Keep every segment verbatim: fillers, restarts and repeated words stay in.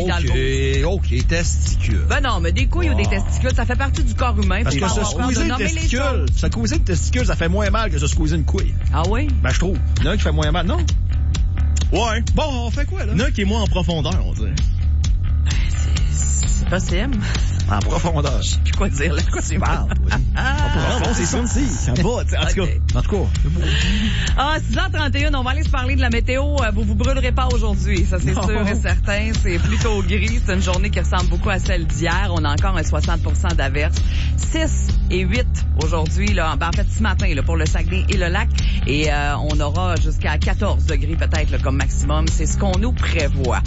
okay, dans le dos. OK, testicules. Ben non, mais des couilles oh. ou des testicules, ça fait partie du corps humain. Parce que se squeezer une testicule, se squeezer une testicule, ça fait moins mal que se squeezer une couille. Ah oui? Ben, je trouve. Il y en a un qui fait moins mal, non? Ouais. Bon, on fait quoi, là? Il y en a un qui est moins en profondeur, on dirait. C'est possible. En profondeur. Je sais plus quoi dire, là. Quoi tu parles? Ah, bon, c'est ça aussi. Ça va, en tout cas. En tout cas. Ah, six heures trente et un, on va aller se parler de la météo. Vous vous brûlerez pas aujourd'hui, ça c'est non. sûr et certain. C'est plutôt gris. C'est une journée qui ressemble beaucoup à celle d'hier. On a encore un soixante pour cent d'averses. six et huit aujourd'hui, là. Ben, en fait, ce matin, là, pour le Saguenay et le lac. Et euh, on aura jusqu'à quatorze degrés peut-être là, comme maximum. C'est ce qu'on nous prévoit.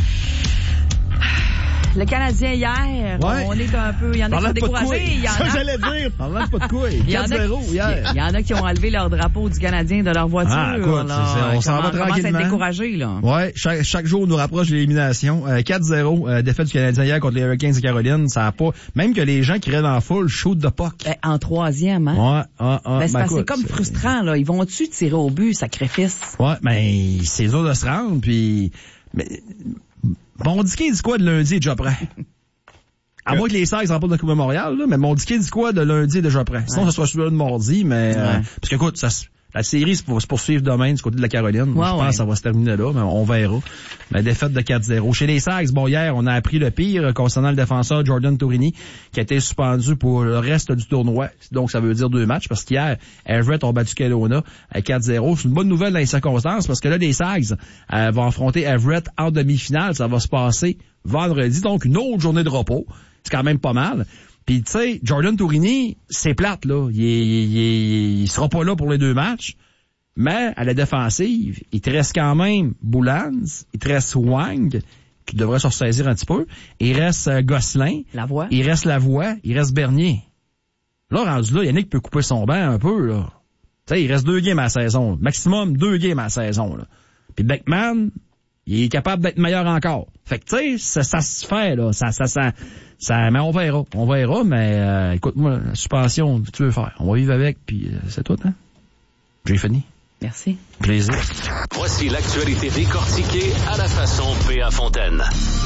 Le Canadien hier, ouais. on est un peu... Il y en a qui sont découragés. Il y en ça, a... j'allais dire. On manque pas de couilles. quatre zéro hier. Il y en a qui ont enlevé leur drapeau du Canadien de leur voiture. Ah, écoute, là. C'est, on s'en va tranquillement. On commence à être découragés, là. Ouais, chaque, chaque jour, on nous rapproche de l'élimination. Euh, quatre zéro, euh, défaite du Canadien hier contre les Hurricanes de Caroline. Ça a pas... Même que les gens qui restent dans la foule, shoot de puck. Ben, en troisième, hein? Ouais, ah, ah. Ben, c'est, ben, écoute, c'est comme c'est... frustrant, là. Ils vont-tu tirer au but, sacrifice? Ouais, ben, c'est dur de se rendre, puis... Mais... Mondiquet dit quoi de lundi est déjà prêt? À moins que les Sags remportent la Coupe Memorial, là, mais Mondiquet dit quoi de lundi est déjà prêt? Sinon, ouais. ça sera celui-là de mardi, mais... Ouais. Euh, parce que, écoute, ça, la série va se poursuivre demain du côté de la Caroline. Ouais, je pense ouais. que ça va se terminer là, mais on verra. Mais défaite de quatre zéro. Chez les Sags, bon, hier, on a appris le pire concernant le défenseur Jordan Torini, qui a été suspendu pour le reste du tournoi. Donc, ça veut dire deux matchs, parce qu'hier, Everett ont battu Kelowna à quatre zéro. C'est une bonne nouvelle dans les circonstances, parce que là, les Sags euh, vont affronter Everett en demi-finale. Ça va se passer vendredi, donc une autre journée de repos. C'est quand même pas mal. Puis, tu sais, Jordan Torini, c'est plate, là. Il, il, il, il sera pas là pour les deux matchs. Mais, à la défensive, il te reste quand même Boulans, il te reste Wang, qui devrait se ressaisir un petit peu. Il reste euh, Gosselin. Lavoie. Il reste Lavoie. Il reste Bernier. Là, rendu là, Yannick peut couper son banc un peu, là. Tu sais, il reste deux games à la saison. Maximum deux games à la saison, là. Puis Beckman, il est capable d'être meilleur encore. Fait que, tu sais, ça, ça se fait, là. Ça, ça, ça, ça, mais on verra. On verra, mais, euh, écoute-moi, la suspension, tu veux faire. On va vivre avec, puis euh, c'est tout, hein. J'ai fini. Merci. Plaisir. Voici l'actualité décortiquée à la façon P A Fontaine.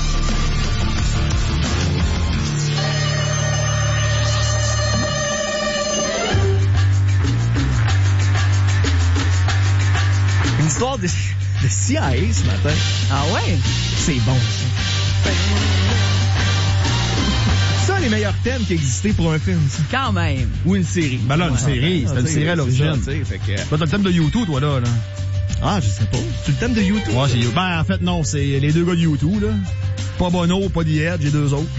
Une histoire de, de C I A ce matin. Ah ouais? C'est bon, ça. Ça, les meilleurs thèmes qui existaient pour un film, ça. Quand même. Ou une série. Ben là, une ouais, série. C'est une série à l'origine. Fait que... Toi, t'as le thème de YouTube, toi, là, là. Ah, je sais pas. C'est le thème de YouTube? Ouais, c'est YouTube. Ben, en fait, non, c'est les deux gars de YouTube, là. Pas Bono, pas The Edge, j'ai deux autres.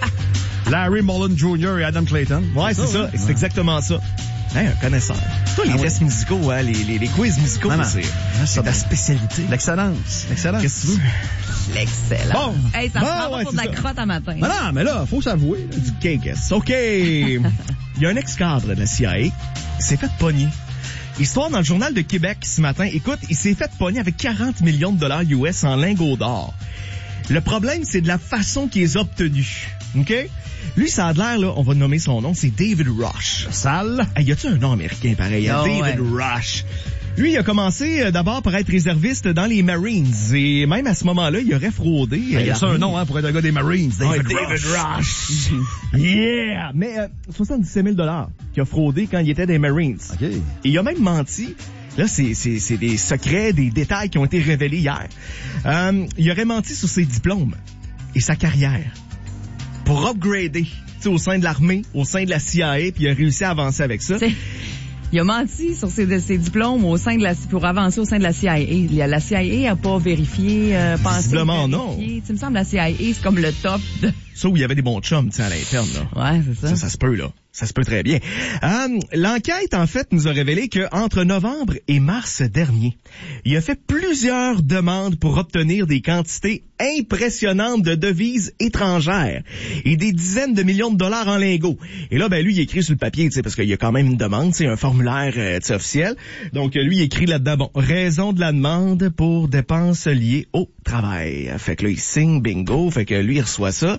Larry Mullen junior et Adam Clayton. Ouais, c'est, c'est ça. ça. C'est ouais. exactement ça. Hein, un connaisseur. Toi, les ah, tests oui. musicaux, hein, les, les, les quiz musicaux, non, non. c'est, ah, c'est ta spécialité. L'excellence. L'excellence. Qu'est-ce que tu veux? L'excellence. Bon. Hey, ça bon, se prend ouais, pour de la ça. crotte à matin. Non, non, mais là, faut s'avouer. Là. Du K-Guess. OK. Il y a un ex-cadre de la C I A qui s'est fait pogner. Histoire dans le Journal de Québec ce matin. Écoute, il s'est fait pogner avec quarante millions de dollars U S en lingots d'or. Le problème, c'est de la façon qu'il les a obtenus. OK? Lui, ça a l'air, là, on va nommer son nom, c'est David Rush. Sale. Hey, y a-tu un nom américain pareil? Oh, David ouais. Rush. Lui, il a commencé euh, d'abord par être réserviste dans les Marines. Et même à ce moment-là, il aurait fraudé. Il euh, y a ça un nom, hein, pour être un gars des Marines. David, ouais, Rush. David Rush. Yeah! Mais euh, soixante-dix-sept mille dollars qu'il a fraudé quand il était des Marines. OK. Et il a même menti. Là, c'est, c'est, c'est des secrets, des détails qui ont été révélés hier. Euh, il aurait menti sur ses diplômes et sa carrière pour upgrader au sein de l'armée, au sein de la C I A, puis il a réussi à avancer avec ça. C'est... Il a menti sur ses, ses diplômes au sein de la, pour avancer au sein de la C I A. La C I A n'a pas vérifié, euh, pensé. Visiblement, non. Tu me semble la C I A, c'est comme le top de... Ça où il y avait des bons chums, tu sais, à l'interne, là. Ouais, c'est ça. Ça, ça se peut, là. Ça se peut très bien. Euh, l'enquête, en fait, nous a révélé que entre novembre et mars dernier, il a fait plusieurs demandes pour obtenir des quantités impressionnantes de devises étrangères et des dizaines de millions de dollars en lingots. Et là, ben lui, il écrit sur le papier, tu sais, parce qu'il y a quand même une demande, c'est un formulaire euh, officiel. Donc, lui, il écrit là-dedans, bon, raison de la demande pour dépenses liées au travail. Fait que là, il signe, bingo, fait que lui, il reçoit ça.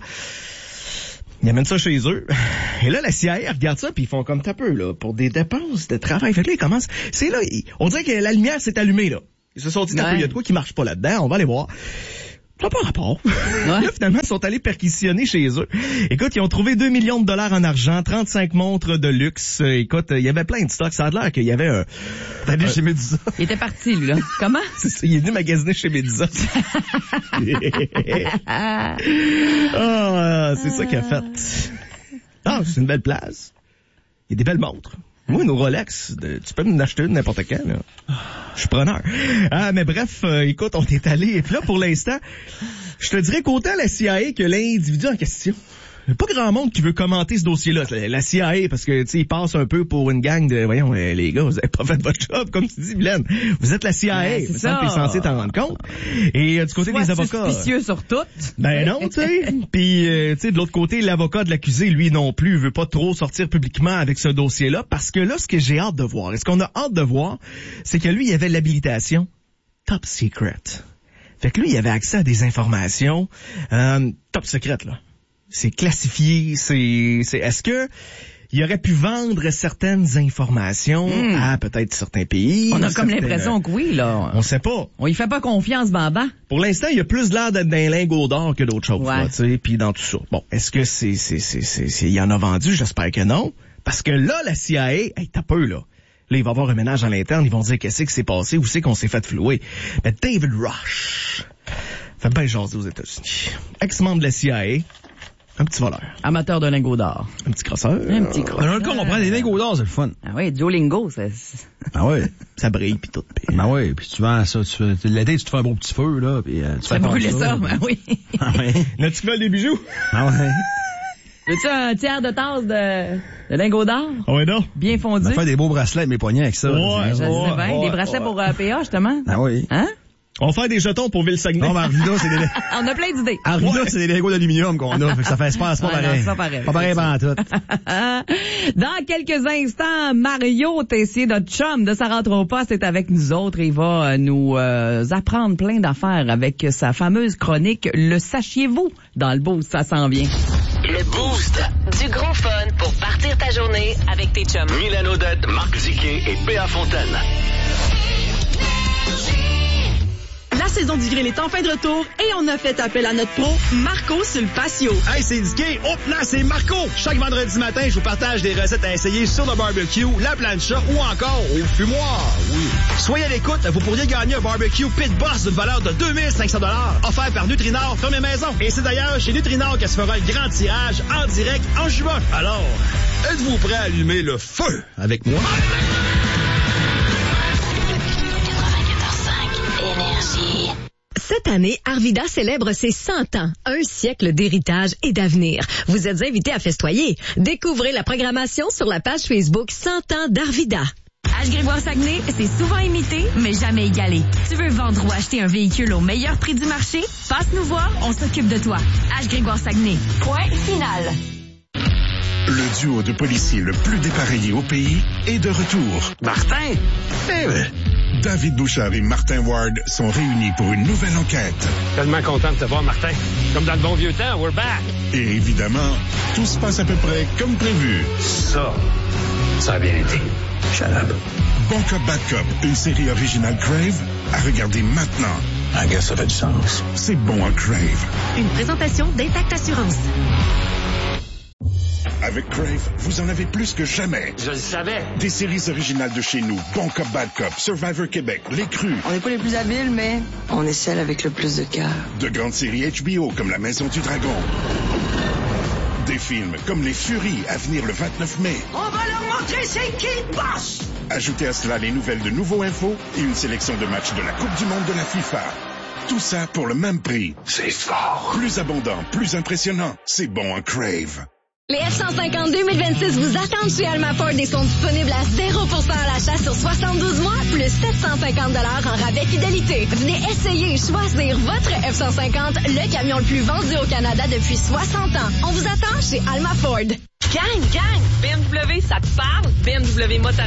Ils amènent ça chez eux. Et là, la C I A regarde ça, puis ils font comme t'as peu, là, pour des dépenses de travail. Fait que là, ils commencent... C'est là, ils... on dirait que la lumière s'est allumée, là. Ils se sont dit, t'as peu, il y a de quoi qui marche pas là-dedans, on va aller voir. Ça n'a pas rapport. Là, finalement, ils sont allés perquisitionner chez eux. Écoute, ils ont trouvé deux millions de dollars en argent, trente-cinq montres de luxe. Écoute, il y avait plein de stocks. Ça a l'air qu'il y avait un... T'as allé chez Médusa. Il était parti, lui, là. Comment? C'est ça, il est venu magasiner chez Médusa. Ah, c'est ça qu'il a fait. Ah, c'est une belle place. Il y a des belles montres. Moi, nos Rolex, de, tu peux nous acheter une n'importe quand, là. Je suis preneur. Ah, mais bref, euh, écoute, on est allé. Et puis là, pour l'instant, je te dirais qu'autant la C I A que l'individu en question, il n'y a pas grand monde qui veut commenter ce dossier-là. La C I A, parce que, tu sais, ils passent un peu pour une gang de, voyons, les gars, vous avez pas fait votre job, comme tu dis, Mylène. Vous êtes la C I A. Ben, c'est ça. Tu es censé t'en rendre compte. Et euh, du côté Sois des avocats... suspicieux sur tout. Ben non, tu sais. Puis, euh, tu sais, de l'autre côté, l'avocat de l'accusé, lui non plus, veut pas trop sortir publiquement avec ce dossier-là, parce que là, ce que j'ai hâte de voir, et ce qu'on a hâte de voir, c'est que lui, il avait l'habilitation top secret. Fait que lui, il avait accès à des informations euh, top secret, là. C'est classifié, c'est, c'est, est-ce que il aurait pu vendre certaines informations mmh. à peut-être certains pays? On a comme certains... l'impression que oui, là. On sait pas. On y fait pas confiance, Bamba. Pour l'instant, il y a plus l'air d'être d'un lingot d'or que d'autres choses, ouais. là, tu sais, puis dans tout ça. Bon, est-ce que c'est, c'est, c'est, c'est, c'est, il y en a vendu? J'espère que non. Parce que là, la C I A, hey, t'as peu, là. Là, il va y avoir un ménage à l'interne, ils vont dire qu'est-ce qui s'est passé, où c'est qu'on s'est fait flouer. Mais David Rush fait bien jaser aux États-Unis. Ex-membre de la C I A, un petit voleur. Amateur de lingots d'or. Un petit crosseur. Un petit crosseur. Dans le cas, on prend des lingots d'or, c'est le fun. Ah oui, Duolingo, c'est... Ah ouais. Ça brille pis tout. Pis... Ben ouais, puis tu vends ça, tu fais, l'été, tu te fais un beau petit feu, là, puis euh, tu fais brûler ça, ça ben oui. Ah ouais. Là, tu voles des bijoux? Ah ouais. Veux-tu un tiers de tasse de, de lingots d'or? Ah ouais, non. Bien fondu. On va faire des beaux bracelets avec mes poignets avec ça. Ouais, je ouais, sais bien. ouais, Des bracelets ouais. pour euh, P A, justement. Ah oui. Hein? On va faire des jetons pour Ville-Saguenay. Non, mais Arvida, c'est des... On a plein d'idées. Arvida, Ouais. c'est des lingots d'aluminium qu'on a. Fait que ça fait, c'est pas, c'est pas Ouais, non, pareil. c'est pas pareil. Pas pareil pendant tout. Dans quelques instants, Mario Tessier, notre chum de Ça rentre au poste, est avec nous autres. Il va nous euh, apprendre plein d'affaires avec sa fameuse chronique « Le sachiez-vous » dans le boost. Ça s'en vient. Le Boost. Du gros fun pour partir ta journée avec tes chums. Mylène Odette, Marc Diquet et Péa Fontaine. La saison du grill est enfin de retour et on a fait appel à notre pro, Marco sur le patio. Hey, c'est Dicky. Hop là, c'est Marco. Chaque vendredi matin, je vous partage des recettes à essayer sur le barbecue, la plancha ou encore au fumoir. Oui. Soyez à l'écoute, vous pourriez gagner un barbecue Pit Boss d'une valeur de deux mille cinq cents dollars offert par Nutrinor Ferme Maison. Et c'est d'ailleurs chez Nutrinor que se fera le grand tirage en direct en juin. Alors, êtes-vous prêt à allumer le feu avec moi? Énergie. Cette année, Arvida célèbre ses cent ans, un siècle d'héritage et d'avenir. Vous êtes invités à festoyer. Découvrez la programmation sur la page Facebook cent ans d'Arvida. H. Grégoire Saguenay, c'est souvent imité, mais jamais égalé. Tu veux vendre ou acheter un véhicule au meilleur prix du marché? Passe nous voir, on s'occupe de toi. H. Grégoire Saguenay. Point final. Le duo de policiers le plus dépareillé au pays est de retour. Martin? Eh ouais. David Bouchard et Martin Ward sont réunis pour une nouvelle enquête. Tellement content de te voir, Martin. Comme dans le bon vieux temps, we're back. Et évidemment, tout se passe à peu près comme prévu. Ça, ça a bien été. Shut up. Bon Cop, Bad Cop, une série originale Crave à regarder maintenant. I guess ça fait du sens. C'est bon à Crave. Une présentation d'Intact Assurance. Avec Crave, vous en avez plus que jamais. Je le savais. Des séries originales de chez nous. Bon Cop, Bad Cop, Survivor Québec, Les Crus. On n'est pas les plus habiles, mais on est celle avec le plus de cœur. De grandes séries H B O comme La Maison du Dragon. Des films comme Les Furies à venir le vingt-neuf mai. On va leur montrer c'est qui le boss! Ajoutez à cela les nouvelles de Nouveau Info et une sélection de matchs de la Coupe du Monde de la FIFA. Tout ça pour le même prix. C'est fort. Plus abondant, plus impressionnant. C'est bon à Crave. Les F cent cinquante deux mille vingt-six vous attendent chez Alma Ford et sont disponibles à zéro pour cent à l'achat sur soixante-douze mois, plus sept cent cinquante dollars en rabais fidélité. Venez essayer et choisir votre F cent cinquante, le camion le plus vendu au Canada depuis soixante ans. On vous attend chez Alma Ford. Gang, gang! B M W, ça te parle? B M W Motor